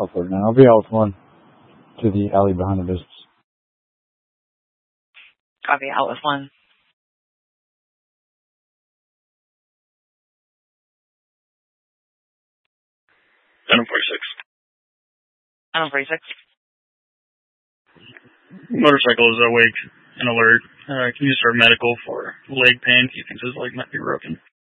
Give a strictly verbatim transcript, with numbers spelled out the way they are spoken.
I'll put it in. I'll be out with one to the alley behind the business. I'll be out with one. Adam forty-six. Adam forty-six. Motorcycle is awake and alert. Uh, can you start medical for leg pain? He thinks his leg might be broken.